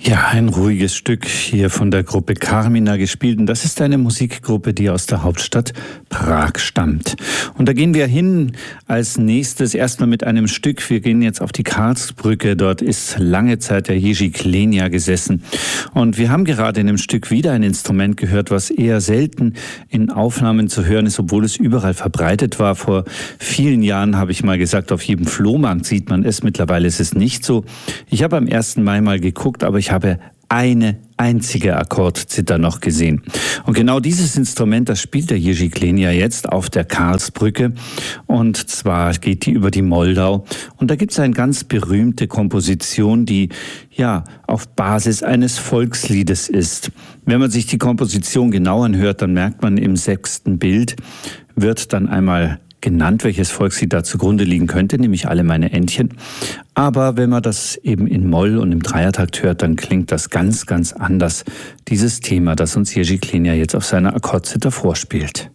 Ja, ein ruhiges Stück hier von der Gruppe Carmina gespielt. Und das ist eine Musikgruppe, die aus der Hauptstadt Prag stammt. Und da gehen wir hin als nächstes erstmal mit einem Stück. Wir gehen jetzt auf die Karlsbrücke. Dort ist lange Zeit der Jiří Klenja gesessen. Und wir haben gerade in dem Stück wieder ein Instrument gehört, was eher selten in Aufnahmen zu hören ist, obwohl es überall verbreitet war. Vor vielen Jahren habe ich mal gesagt, auf jedem Flohmarkt sieht man es. Mittlerweile ist es nicht so. Ich habe am 1. Mai mal geguckt, aber ich habe eine einzige Akkordzither noch gesehen. Und genau dieses Instrument, das spielt der Jiří Klenja jetzt auf der Karlsbrücke. Und zwar geht die über die Moldau. Und da gibt es eine ganz berühmte Komposition, die ja auf Basis eines Volksliedes ist. Wenn man sich die Komposition genau anhört, dann merkt man, im 6. Bild wird dann einmal genannt, welches Volkslied da zugrunde liegen könnte, nämlich Alle meine Entchen. Aber wenn man das eben in Moll und im Dreiertakt hört, dann klingt das ganz, ganz anders. Dieses Thema, das uns Jiří Klenja jetzt auf seiner Akkordzither vorspielt.